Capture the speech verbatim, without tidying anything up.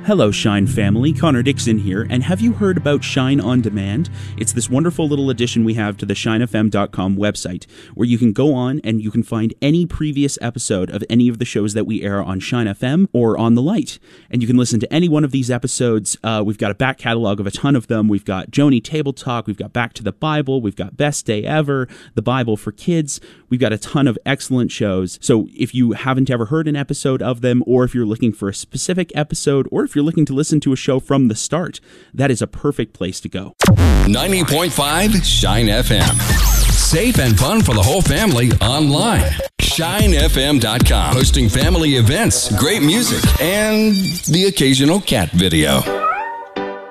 Hello, Shine family. Connor Dixon here, and have you heard about Shine On Demand? It's this wonderful little addition we have to the shine f m dot com website, where you can go on and you can find any previous episode of any of the shows that we air on Shine F M or on The Light. And you can listen to any one of these episodes. Uh, we've got a back catalog of a ton of them. We've got Joni Table Talk, we've got Back to the Bible, we've got Best Day Ever, The Bible for Kids. We've got a ton of excellent shows. So if you haven't ever heard an episode of them, or if you're looking for a specific episode, or if you're looking to listen to a show from the start, that is a perfect place to go. ninety point five Shine F M. Safe and fun for the whole family online. shine f m dot com. Hosting family events, great music, and the occasional cat video.